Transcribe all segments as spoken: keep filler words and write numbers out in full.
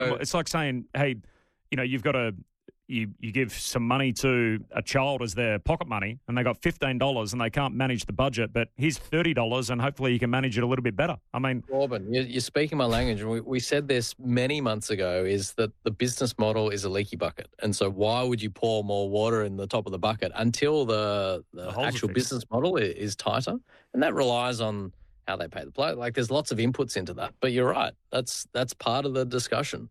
It's like saying, hey, you know, you've got to, you, you give some money to a child as their pocket money and they got fifteen dollars and they can't manage the budget, but here's thirty dollars and hopefully you can manage it a little bit better. I mean... Corbin, you're speaking my language. We, we said this many months ago, is that the business model is a leaky bucket. And so why would you pour more water in the top of the bucket until the, the, the actual business model is, is tighter? And that relies on how they pay the player. Like, there's lots of inputs into that. But you're right. That's that's part of the discussion.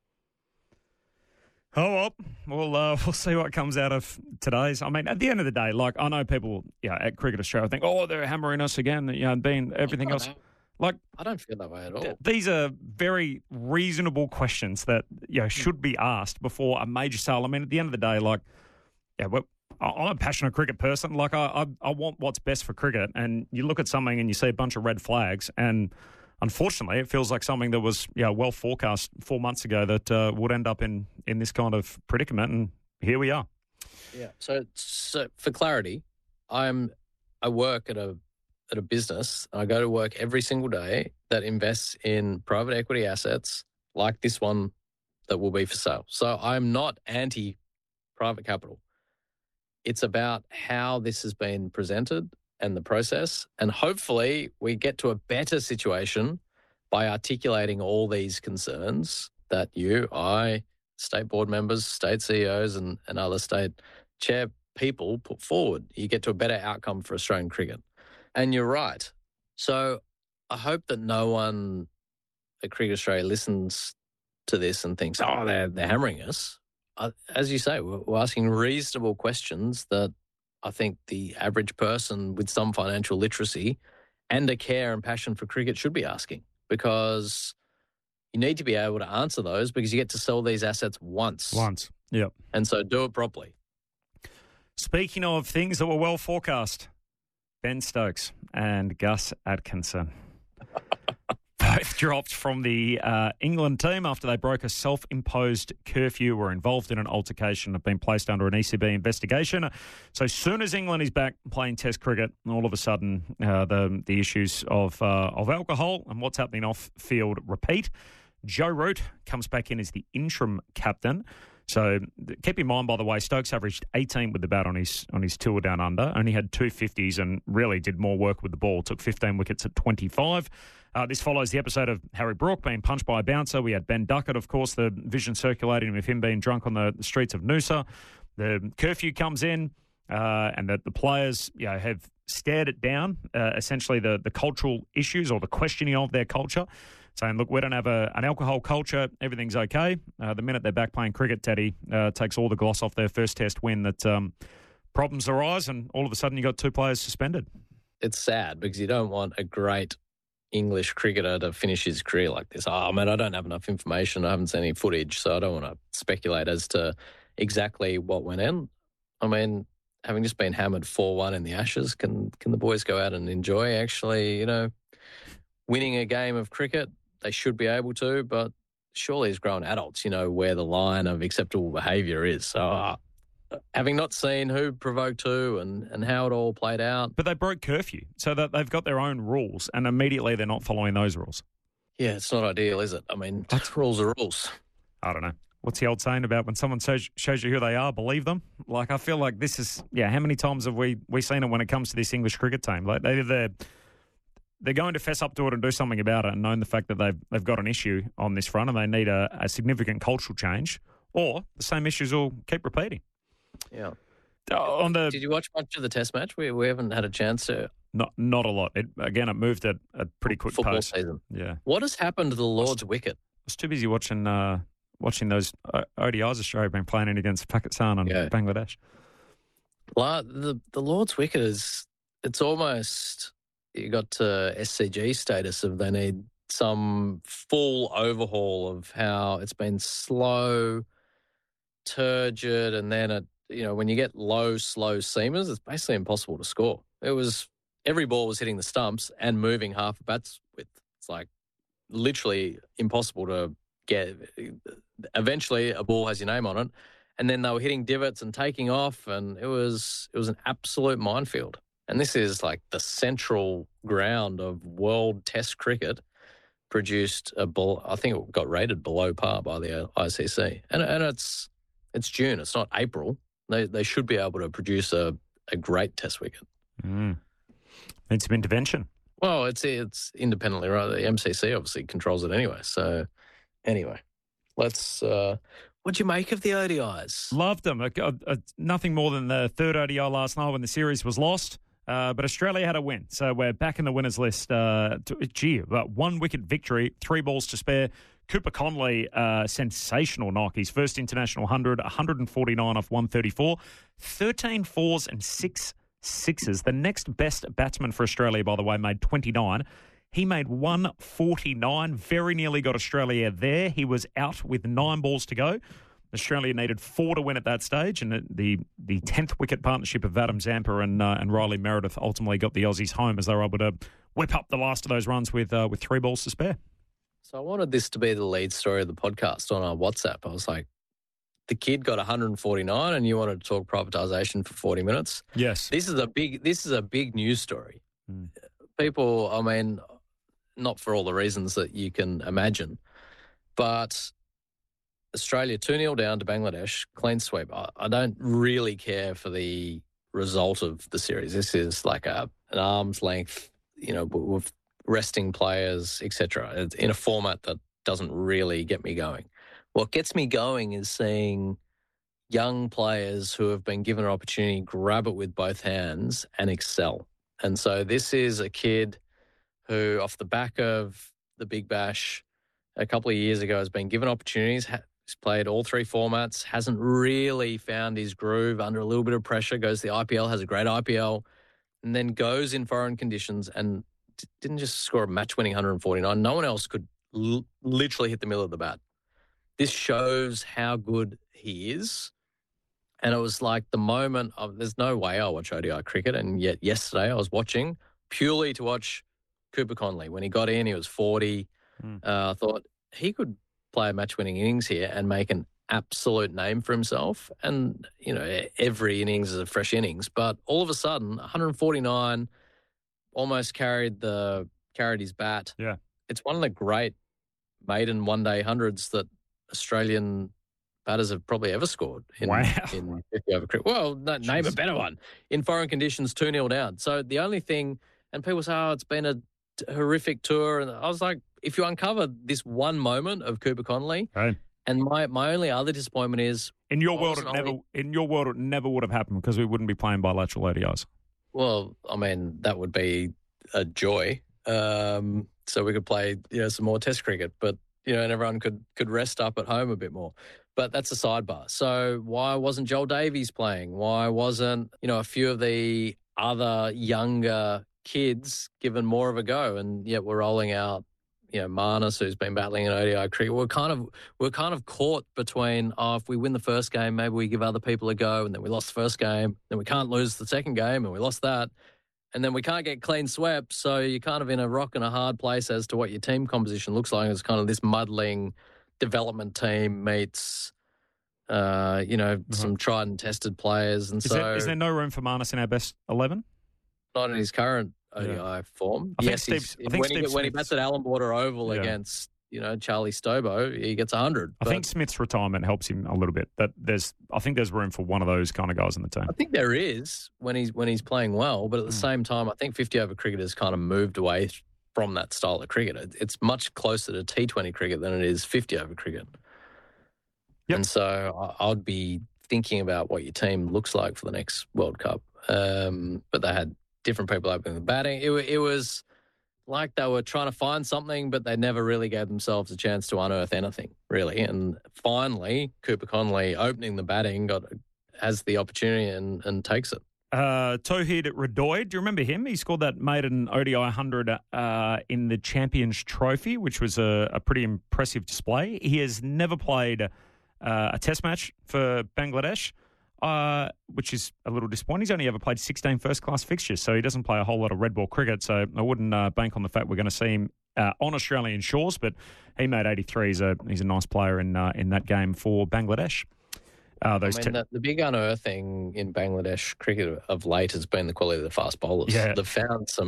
Oh, well, we'll, uh, we'll see what comes out of today's. I mean, at the end of the day, like, I know people you know, at Cricket Australia think, oh, they're hammering us again, you know, being everything else. Know. Like, I don't feel that way at all. Th- these are very reasonable questions that, you know, should be asked before a major sale. I mean, at the end of the day, like, yeah, well, I'm a passionate cricket person. Like, I, I, I want what's best for cricket. And you look at something and you see a bunch of red flags and... Unfortunately, it feels like something that was you know, well forecast four months ago that uh, would end up in, in this kind of predicament, and here we are. Yeah. So, so for clarity, I'm I work at a at a business. I go to work every single day that invests in private equity assets like this one that will be for sale. So I'm not anti private capital. It's about how this has been presented and the process. And hopefully we get to a better situation by articulating all these concerns that you, I, state board members, state C E Os and, and other state chair people put forward. You get to a better outcome for Australian cricket. And you're right. So I hope that no one at Cricket Australia listens to this and thinks, oh, they're, they're hammering us. As you say, we're, we're asking reasonable questions that I think the average person with some financial literacy and a care and passion for cricket should be asking, because you need to be able to answer those because you get to sell these assets once. Once, yep. And so do it properly. Speaking of things that were well forecast, Ben Stokes and Gus Atkinson both dropped from the uh, England team after they broke a self-imposed curfew, were involved in an altercation, have been placed under an E C B investigation. So as soon as England is back playing Test cricket, all of a sudden uh, the the issues of uh, of alcohol and what's happening off field repeat. Joe Root comes back in as the interim captain. So keep in mind, by the way, Stokes averaged eighteen with the bat on his on his tour down under, only had two fifties and really did more work with the ball, took fifteen wickets at twenty-five. Uh, this follows the episode of Harry Brook being punched by a bouncer. We had Ben Duckett, of course, the vision circulating of him being drunk on the streets of Noosa. The curfew comes in uh, and the, the players you know, have stared it down, uh, essentially the, the cultural issues or the questioning of their culture, saying, look, we don't have a, an alcohol culture, everything's okay. Uh, the minute they're back playing cricket, Teddy, uh, takes all the gloss off their first test win that um, problems arise and all of a sudden you got two players suspended. It's sad because you don't want a great English cricketer to finish his career like this. Oh, man, I don't have enough information. I haven't seen any footage, so I don't want to speculate as to exactly what went in. I mean, having just been hammered four one in the Ashes, can can the boys go out and enjoy actually, you know, winning a game of cricket? They should be able to, but surely as grown adults, you know, where the line of acceptable behaviour is. So uh, having not seen who provoked who and, and how it all played out. But they broke curfew, so that they've got their own rules, and immediately they're not following those rules. Yeah, it's not ideal, is it? I mean, rules are rules. I don't know. What's the old saying about when someone shows, shows you who they are, believe them? Like, I feel like this is, yeah, how many times have we, we seen it when it comes to this English cricket team? Like, they, they're, they're going to fess up to it and do something about it and known the fact that they've, they've got an issue on this front and they need a, a significant cultural change, or the same issues will keep repeating. Yeah. Uh, on the, Did you watch much of the Test match? We we haven't had a chance to. Not not a lot. It, again, it moved at a pretty quick football pace. Season. Yeah. What has happened to the Lord's wicket? I was too busy watching uh, watching those O D Is Australia been playing in against Pakistan and yeah. Bangladesh. Well, the the Lord's wicket is it's almost you got to S C G status of they need some full overhaul of how it's been slow, turgid, and then it. You know, when you get low, slow seamers, it's basically impossible to score. It was every ball was hitting the stumps and moving half a bat's width. It's like literally impossible to get. Eventually, a ball has your name on it, and then they were hitting divots and taking off, and it was it was an absolute minefield. And this is like the central ground of world Test cricket, produced a ball. I think it got rated below par by the I C C, and and it's it's June. It's not April. They they should be able to produce a, a great test wicket. Mm. Need some intervention. Well, it's it's independently right. The M C C obviously controls it anyway. So anyway, let's. Uh, what do you make of the O D Is? Loved them. Uh, uh, nothing more than the third O D I last night when the series was lost. Uh, but Australia had a win, so we're back in the winners list. Uh, to, gee, about one wicket victory, three balls to spare. Cooper Conley, uh, sensational knock. His first international one hundred, one forty-nine off one thirty-four, thirteen fours and six sixes. The next best batsman for Australia, by the way, made twenty-nine. He made one forty-nine, very nearly got Australia there. He was out with nine balls to go. Australia needed four to win at that stage, and the the tenth wicket partnership of Adam Zampa and uh, and Riley Meredith ultimately got the Aussies home as they were able to whip up the last of those runs with uh, with three balls to spare. So I wanted this to be the lead story of the podcast on our WhatsApp. I was like, the kid got one forty-nine, and you wanted to talk privatisation for forty minutes. Yes, this is a big this is a big news story. Mm. People, I mean, not for all the reasons that you can imagine, but Australia two nil down to Bangladesh, clean sweep. I, I don't really care for the result of the series. This is like a an arm's length, you know, with resting players, et cetera, in a format that doesn't really get me going. What gets me going is seeing young players who have been given an opportunity grab it with both hands and excel. And so this is a kid who, off the back of the Big Bash a couple of years ago, has been given opportunities. He's played all three formats, hasn't really found his groove under a little bit of pressure, goes to the I P L, has a great I P L, and then goes in foreign conditions and d- didn't just score a match-winning one forty-nine. No one else could l- literally hit the middle of the bat. This shows how good he is. And it was like the moment of, there's no way I'll watch O D I cricket, and yet yesterday I was watching purely to watch Cooper Conley. When he got in, he was forty. Mm. Uh, I thought he could play a match-winning innings here and make an absolute name for himself. And, you know, every innings is a fresh innings. But all of a sudden, one forty-nine almost carried the carried his bat. Yeah. It's one of the great maiden one-day hundreds that Australian batters have probably ever scored in, wow. in fifty over cricket. Well, no, name a better one. In foreign conditions, two nil down. So the only thing, and people say, oh, it's been a horrific tour. And I was like, if you uncover this one moment of Cooper Conley, right. And my, my only other disappointment is in your world, it never only, in your world it never would have happened because we wouldn't be playing bilateral O D Is. Well, I mean, that would be a joy. Um, so we could play, you know, some more Test cricket, but you know, and everyone could could rest up at home a bit more. But that's a sidebar. So why wasn't Joel Davies playing? Why wasn't, you know, a few of the other younger kids given more of a go? And yet we're rolling out, you know, Marnus, who's been battling in O D I cricket. We're kind of we're kind of caught between, oh, if we win the first game, maybe we give other people a go, and then we lost the first game, then we can't lose the second game, and we lost that, and then we can't get clean swept. So you're kind of in a rock and a hard place as to what your team composition looks like. It's kind of this muddling development team meets, uh, you know, mm-hmm. some tried and tested players, and is so there, is there no room for Marnus in our best eleven? Not in his current O D I yeah. form. I yes, think Steve, I think when, Steve he, when he bats at Allan Border Oval yeah. against, you know, Charlie Stobo, he gets one hundred. I think Smith's retirement helps him a little bit. That there's, I think there's room for one of those kind of guys in the team. I think there is when he's when he's playing well, but at the mm. same time, I think fifty over cricket has kind of moved away from that style of cricket. It's much closer to T twenty cricket than it is fifty over cricket. Yep. And so I'd be thinking about what your team looks like for the next World Cup. Um, but they had different people opening the batting. It, it was like they were trying to find something, but they never really gave themselves a chance to unearth anything, really. And finally, Cooper Conley opening the batting got has the opportunity and, and takes it. Uh, Tauhid Radoy, do you remember him? He scored that maiden O D I one hundred uh, in the Champions Trophy, which was a, a pretty impressive display. He has never played uh, a test match for Bangladesh, uh, which is a little disappointing. He's only ever played sixteen first-class fixtures, so he doesn't play a whole lot of red ball cricket, so I wouldn't uh, bank on the fact we're going to see him uh, on Australian shores, but he made eighty-three. He's a, he's a nice player in, uh, in that game for Bangladesh. Uh, those I mean, te- the, the big unearthing in Bangladesh cricket of late has been the quality of the fast bowlers. Yeah. They've found some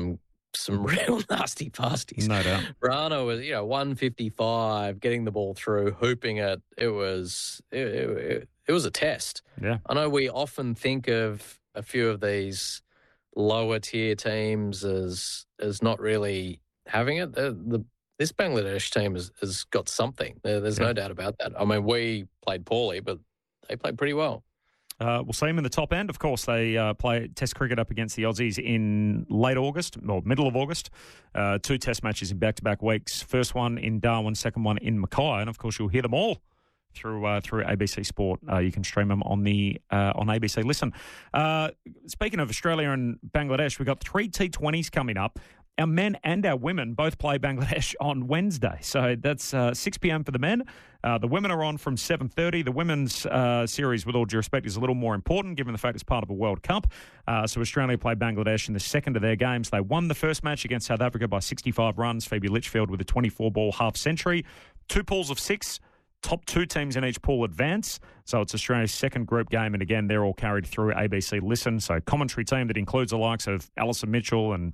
some real nasty pasties. No doubt. Rana was, you know, one fifty-five, getting the ball through, hooping it. It was, it, it, it was a test. Yeah. I know we often think of a few of these lower tier teams as as not really having it. The, the this Bangladesh team has, has got something. There, there's yeah. no doubt about that. I mean, we played poorly, but they played pretty well. Uh, we'll see them in the top end. Of course, they uh, play Test cricket up against the Aussies in late August, or middle of August. Uh, two Test matches in back-to-back weeks. First one in Darwin, second one in Mackay. And, of course, you'll hear them all through uh, through A B C Sport. Uh, you can stream them on the uh, on A B C Listen. Uh, speaking of Australia and Bangladesh, we've got three T twenties coming up. Our men and our women both play Bangladesh on Wednesday. So that's uh, six p.m. for the men. Uh, the women are on from seven thirty. The women's uh, series, with all due respect, is a little more important given the fact it's part of a World Cup. Uh, so Australia play Bangladesh in the second of their games. They won the first match against South Africa by sixty-five runs. Phoebe Litchfield with a twenty-four ball half century. Two pools of six. Top two teams in each pool advance. So it's Australia's second group game. And again, they're all carried through A B C Listen. So commentary team that includes the likes of Alison Mitchell and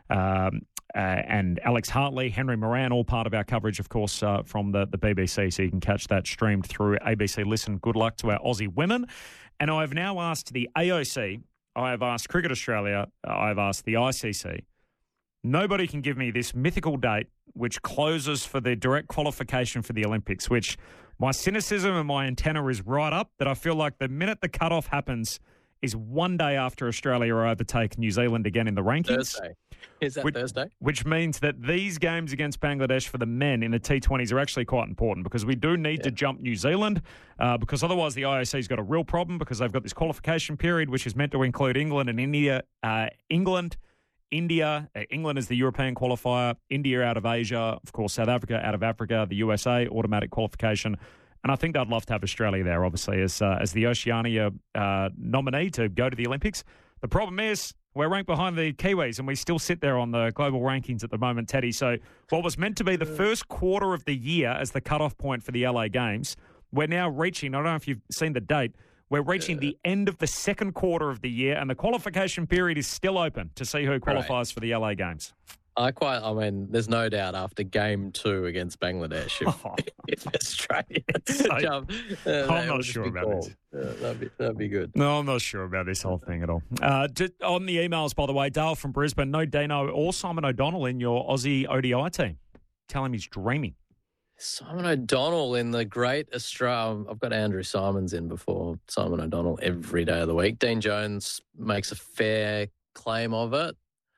um, uh, and Alex Hartley, Henry Moran, all part of our coverage, of course, uh, from the, the B B C. So you can catch that streamed through A B C Listen. Good luck to our Aussie women. And I've now asked the A O C, I have asked Cricket Australia, I've asked the I C C. Nobody can give me this mythical date which closes for the direct qualification for the Olympics, which my cynicism and my antenna is right up, that I feel like the minute the cutoff happens is one day after Australia overtake New Zealand again in the rankings. Thursday. Is that which, Thursday? Which means that these games against Bangladesh for the men in the T twenties are actually quite important because we do need yeah. to jump New Zealand uh, because otherwise the I O C's got a real problem because they've got this qualification period which is meant to include England and India. Uh, England, India, uh, England is the European qualifier, India out of Asia, of course South Africa out of Africa, the U S A, automatic qualification. And I think they'd love to have Australia there, obviously, as uh, as the Oceania uh, nominee to go to the Olympics. The problem is we're ranked behind the Kiwis, and we still sit there on the global rankings at the moment, Teddy. So what was meant to be the first quarter of the year as the cutoff point for the L A Games, we're now reaching, I don't know if you've seen the date, we're reaching yeah. the end of the second quarter of the year, and the qualification period is still open to see who qualifies right. for the L A Games. I quite, I mean, there's no doubt after game two against Bangladesh, if, oh. if Australia so, jump, uh, I'm not sure about cool. this. Yeah, that'd, be, that'd be good. No, I'm not sure about this whole thing at all. Uh, just on the emails, by the way, Dale from Brisbane, no Dino or Simon O'Donnell in your Aussie O D I team. Tell him he's dreaming. Simon O'Donnell in the great Australia. I've got Andrew Simons in before Simon O'Donnell every day of the week. Dean Jones makes a fair claim of it.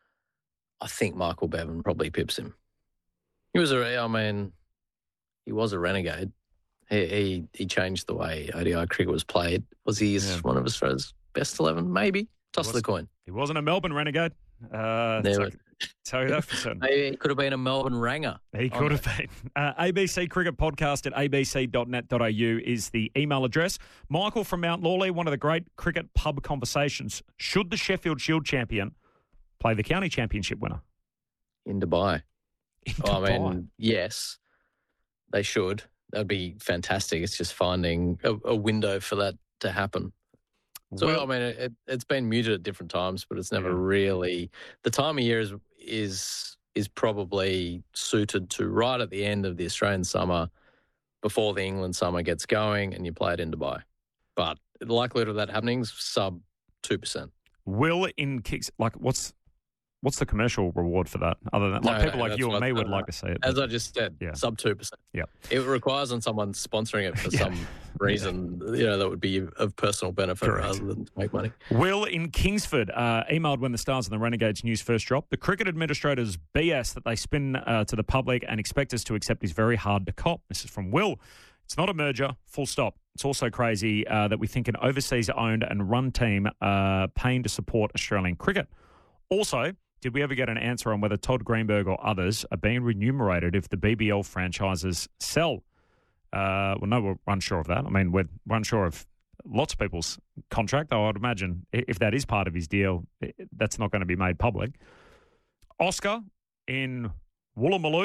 I think Michael Bevan probably pips him. He was a, I mean, he was a renegade. He he, he changed the way O D I cricket was played. Was he yeah. one of Australia's best eleven? Maybe. Toss of the coin. He wasn't a Melbourne renegade. Uh, Never. Tell you that for certain. Maybe he could have been a Melbourne Ranger. He could have been. Uh, A B C Cricket Podcast at a b c dot net dot a u is the email address. Michael from Mount Lawley, one of the great cricket pub conversations. Should the Sheffield Shield champion play the county championship winner? In Dubai. In oh, Dubai. I mean, yes, they should. That'd be fantastic. It's just finding a, a window for that to happen. So, well, I mean, it, it's been muted at different times, but it's never yeah. really... The time of year is, is is probably suited to right at the end of the Australian summer, before the England summer gets going, and you play it in Dubai. But the likelihood of that happening is sub two percent. Will in kicks... Like, what's... What's the commercial reward for that? Other than like no, people no, like you and me would uh, like to see it. As I just said, yeah. sub two percent. Yeah, it requires on someone sponsoring it for yeah. some reason, yeah. you know, that would be of personal benefit Correct. rather than to make money. Will in Kingsford uh, emailed when the Stars and the Renegades news first dropped. The cricket administrators' B S that they spin uh, to the public and expect us to accept is very hard to cop. This is from Will. It's not a merger, full stop. It's also crazy uh, that we think an overseas-owned and run team uh, paying to support Australian cricket. Also, did we ever get an answer on whether Todd Greenberg or others are being remunerated if the B B L franchises sell? Uh, well, no, we're unsure of that. I mean, we're, we're unsure of lots of people's contract, though I'd imagine if that is part of his deal, that's not going to be made public. Oscar in Woolloomooloo.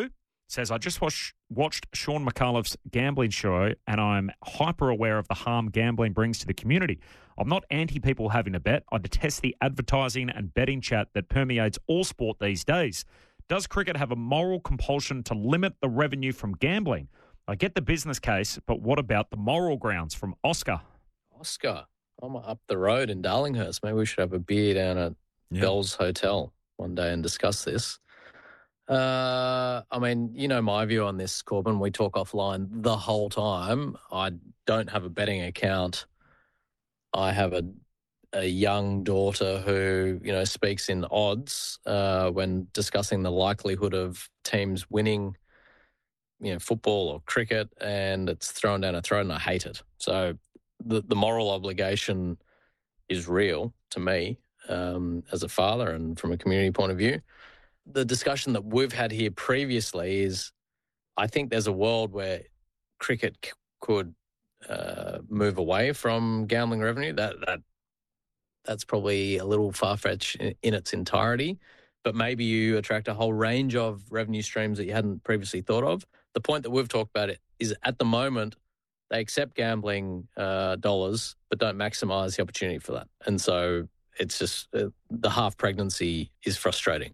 says, I just watch, watched Sean McAuliffe's gambling show and I'm hyper aware of the harm gambling brings to the community. I'm not anti people having a bet. I detest the advertising and betting chat that permeates all sport these days. Does cricket have a moral compulsion to limit the revenue from gambling? I get the business case, but what about the moral grounds? From Oscar. Oscar, I'm up the road in Darlinghurst. Maybe we should have a beer down at Yeah. Bell's Hotel one day and discuss this. Uh, I mean, you know my view on this, Corbin. We talk offline the whole time. I don't have a betting account. I have a a young daughter who, you know, speaks in odds uh, when discussing the likelihood of teams winning, you know, football or cricket, and it's thrown down her throat, and I hate it. So the the moral obligation is real to me um, as a father and from a community point of view. The discussion that we've had here previously is I think there's a world where cricket c- could uh, move away from gambling revenue. That that That's probably a little far-fetched in, in its entirety, but maybe you attract a whole range of revenue streams that you hadn't previously thought of. The point that we've talked about it is at the moment, they accept gambling uh, dollars, but don't maximize the opportunity for that. And so it's just uh, the half pregnancy is frustrating.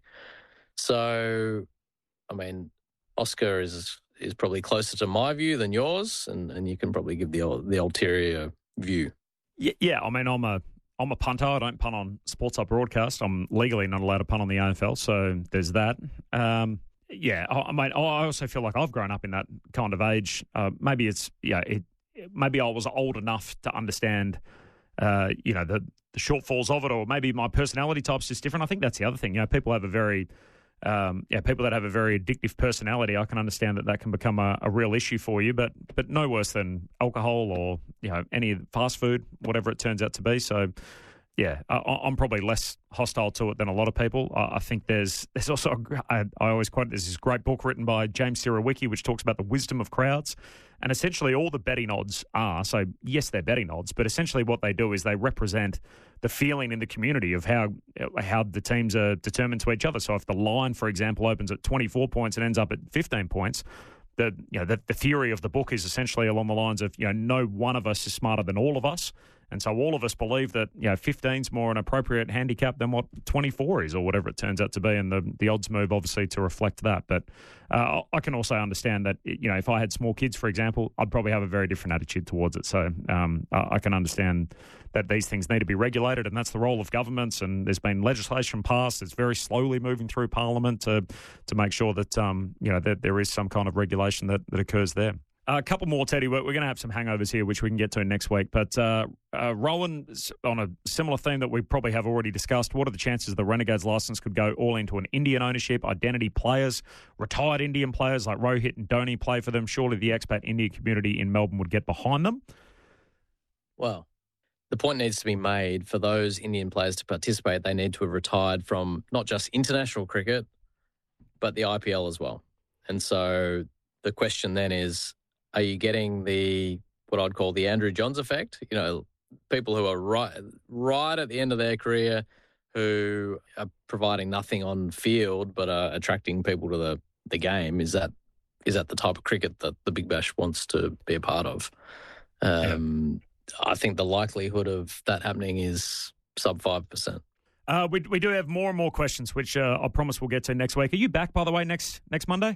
So, I mean, Oscar is is probably closer to my view than yours, and, and you can probably give the the ulterior view. Yeah, yeah, I mean, I'm a I'm a punter. I don't punt on Sportsite Broadcast. I'm legally not allowed to punt on the A F L, so there's that. Um, yeah, I, I mean, I also feel like I've grown up in that kind of age. Uh, maybe it's yeah, it, maybe I was old enough to understand, uh, you know, the the shortfalls of it, or maybe my personality type's just different. I think that's the other thing. You know, people have a very Um, yeah, people that have a very addictive personality, I can understand that that can become a, a real issue for you, but but no worse than alcohol or, you know, any fast food, whatever it turns out to be. So, yeah, I, I'm probably less hostile to it than a lot of people. I, I think there's there's also, a, I, I always quote, there's this great book written by James Sirowicki, which talks about the wisdom of crowds. And essentially all the betting odds are, so yes, they're betting odds, but essentially what they do is they represent the feeling in the community of how how the teams are determined to each other. So if the line, for example, opens at twenty-four points and ends up at fifteen points, the you know the, the theory of the book is essentially along the lines of, you know, no one of us is smarter than all of us. And so all of us believe that, you know, fifteen is more an appropriate handicap than what twenty-four is, or whatever it turns out to be. And the, the odds move, obviously, to reflect that. But uh, I can also understand that, you know, if I had small kids, for example, I'd probably have a very different attitude towards it. So um, I can understand that these things need to be regulated, and that's the role of governments. And there's been legislation passed. It's very slowly moving through Parliament to to make sure that, um, you know, that there is some kind of regulation that, that occurs there. Uh, a couple more, Teddy. We're, we're going to have some hangovers here, which we can get to next week. But uh, uh, Rowan, on a similar theme that we probably have already discussed, what are the chances the Renegades license could go all into an Indian ownership, identity players, retired Indian players like Rohit and Dhoni play for them? Surely the expat Indian community in Melbourne would get behind them. Well, the point needs to be made for those Indian players to participate. They need to have retired from not just international cricket, but the I P L as well. And so the question then is, are you getting the, what I'd call the Andrew Johns effect? You know, people who are right, right at the end of their career who are providing nothing on field but are attracting people to the, the game. Is that is that the type of cricket that the Big Bash wants to be a part of? Um, yeah. I think the likelihood of that happening is sub five percent. Uh, we we do have more and more questions, which uh, I promise we'll get to next week. Are you back, by the way, next next Monday?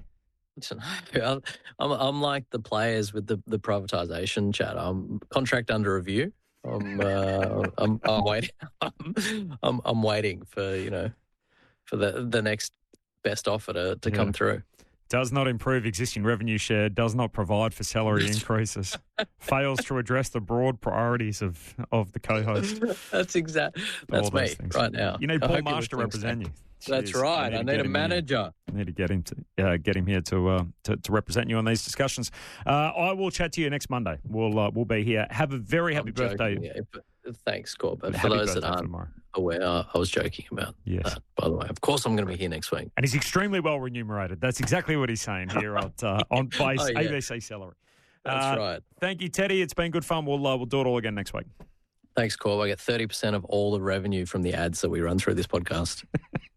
I'm, I'm like the players with the, the privatisation chat. I'm contract under review. I'm uh, I'm, I'm waiting. I'm, I'm I'm waiting for you know for the the next best offer to, to yeah. come through. Does not improve existing revenue share. Does not provide for salary increases. Fails to address the broad priorities of, of the co-host. That's exact. That's me things. right now. You need Paul Marsh to represent you. That's Jeez, right. I need, I need a manager. I need to get him to uh, get him here to, uh, to to represent you on these discussions. Uh, I will chat to you next Monday. We'll uh, we'll be here. Have a very happy I'm birthday. Yeah, thanks, Corbin. For happy those that aren't aware, I was joking about yes. that. By the way, of course, I'm going to be here next week. And he's extremely well remunerated. That's exactly what he's saying here at uh, on base oh, yeah. A B C salary. That's uh, right. Thank you, Teddy. It's been good fun. We'll uh, we'll do it all again next week. Thanks, Corb. I get thirty percent of all the revenue from the ads that we run through this podcast.